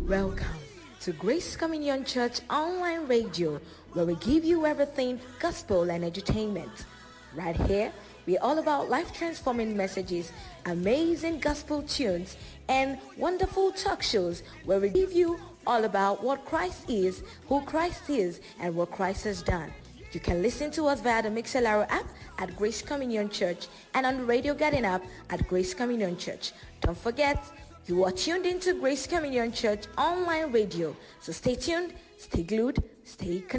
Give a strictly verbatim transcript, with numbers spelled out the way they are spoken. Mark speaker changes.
Speaker 1: Welcome to Grace Communion Church Online Radio, where we give you everything gospel and entertainment. Right here, we're all about life-transforming messages, amazing gospel tunes, and wonderful talk shows where we give you all about what Christ is, who Christ is, and what Christ has done. You can listen to us via the Mixlr app at Grace Communion Church and on the Radio Garden app at Grace Communion Church. Don't forget, you are tuned into Grace Communion Church Online Radio. So stay tuned, stay glued, stay connected.